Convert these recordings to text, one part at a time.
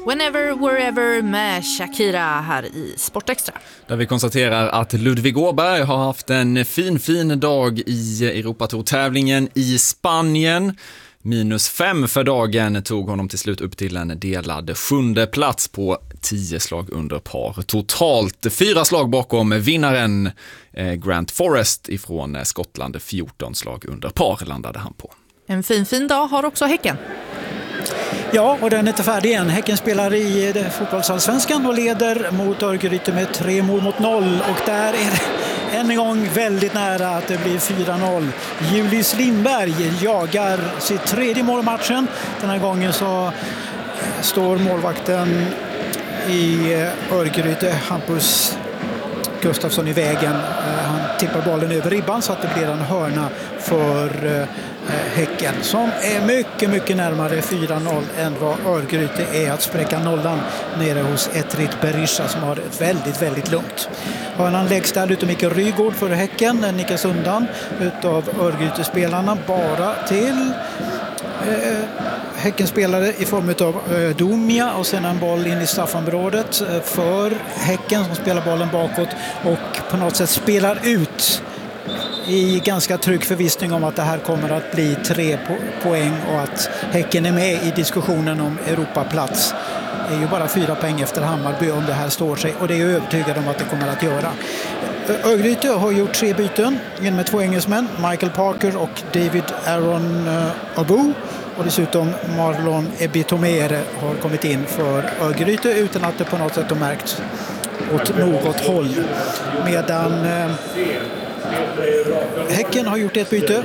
Whenever, Wherever med Shakira här i Sportextra. Där vi konstaterar att Ludvig Åberg har haft en fin dag i Europatour-tävlingen i Spanien. -5 för dagen tog honom till slut upp till en delad 7:e plats på 10 slag under par. Totalt 4 slag bakom vinnaren Grant Forrest ifrån Skottland. 14 slag under par landade han på. En fin dag har också Häcken. Ja, och den är inte färdig än. Häcken spelar i fotbollsallsvenskan och leder mot Örgryte med 3-0. Och där är det än en gång väldigt nära att det blir 4-0. Julius Lindberg jagar sitt 3:e mål i matchen. Den här gången så står målvakten i Örgryte, Hampus Gustafsson, i vägen. Han tippar bollen över ribban så att det blir en hörna för Häcken, som är mycket närmare 4-0 än vad Örgryte är att spräcka nollan nere hos Etrit Berisha, som har ett väldigt lugnt. Hörnan läggs där ute Mikael Rygård för Häcken, den nickas undan utav Örgryte-spelarna bara till Häckenspelare i form av Domia, och sen en boll in i straffområdet för Häcken, som spelar bollen bakåt och på något sätt spelar ut i ganska trygg förvissning om att det här kommer att bli 3 poäng och att Häcken är med i diskussionen om Europaplats. Det är ju bara 4 poäng efter Hammarby om det här står sig, och det är jag övertygad om att det kommer att göra. Örgryte har gjort 3 byten med 2 engelsmän, Michael Parker och David Aaron Abu, och dessutom Marlon Ebitomere har kommit in för Örgryte utan att det på något sätt har märkts åt något håll. Medan Häcken har gjort ett byte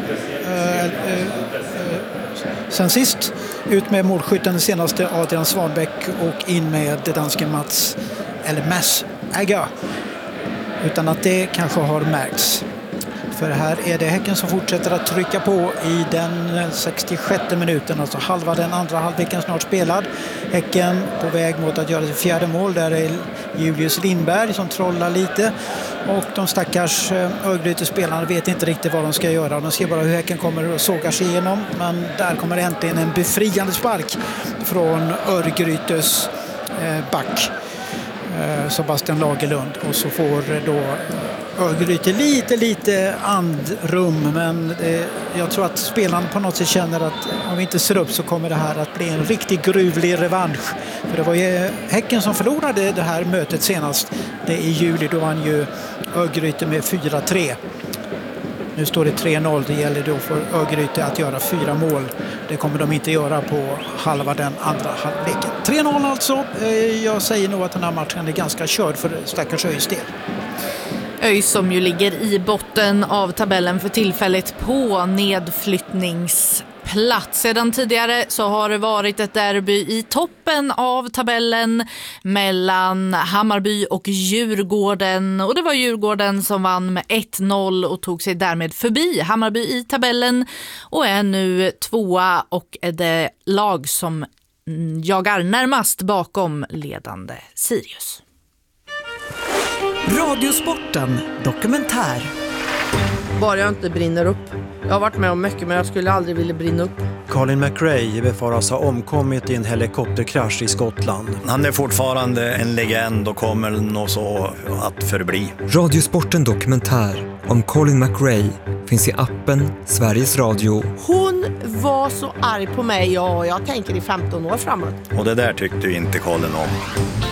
sen sist. Ut med målskytten, den senaste Adrian Svanbäck, och in med dansken Mats Agga. Utan att det kanske har märkts. För här är det Häcken som fortsätter att trycka på i den 66:e minuten. Alltså halva den andra halvleken snart spelad. Häcken på väg mot att göra sitt 4:e mål. Där är Julius Lindberg som trollar lite. Och de stackars Örgryte-spelarna vet inte riktigt vad de ska göra. De ser bara hur Häcken kommer och sågar sig igenom. Men där kommer äntligen en befriande spark från Örgrytes back, Sebastian Lagerlund. Och så får då Örgryte lite andrum, men jag tror att spelarna på något sätt känner att om vi inte ser upp så kommer det här att bli en riktigt gruvlig revansch. För det var ju Häcken som förlorade det här mötet senast. Det i juli, då vann ju Örgryte med 4-3. Nu står det 3-0. Det gäller då för Örgryte att göra 4 mål. Det kommer de inte göra på halva den andra halvleken. 3-0 alltså. Jag säger nog att den här matchen är ganska körd för stackars ÖIS del. ÖIS som ju ligger i botten av tabellen för tillfället på nedflyttningsplats. Sedan tidigare så har det varit ett derby i toppen av tabellen mellan Hammarby och Djurgården. Och det var Djurgården som vann med 1-0 och tog sig därmed förbi Hammarby i tabellen och är nu 2:a och är det lag som jagar närmast bakom ledande Sirius. Radiosporten dokumentär. Bara jag inte brinner upp. Jag har varit med om mycket, men jag skulle aldrig vilja brinna upp. Colin McRae befaras ha omkommit i en helikopterkrasch i Skottland. Han är fortfarande en legend och kommer nog så att förbli. Radiosporten dokumentär om Colin McRae finns i appen Sveriges Radio. Hon var så arg på mig, och jag tänker i 15 år framåt. Och det där tyckte ju inte Colin om.